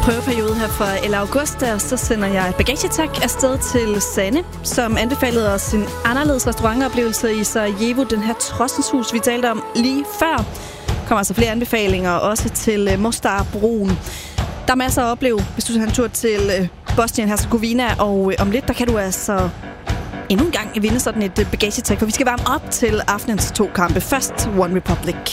prøveperiode her for 11. august, og så sender jeg bagagetak afsted til Sanne, som anbefalede os en anderledes restaurantoplevelse i Sarajevo, den her Trossens, vi talte om lige før. Der kommer altså flere anbefalinger, også til Mostarbroen. Der er masser at opleve, hvis du tager en tur til Bosnien-Herzegovina, og om lidt, der kan du altså endnu en gang vinde sådan et bagagetak, for vi skal varme op til aftenens 2 kampe. Først One Republic.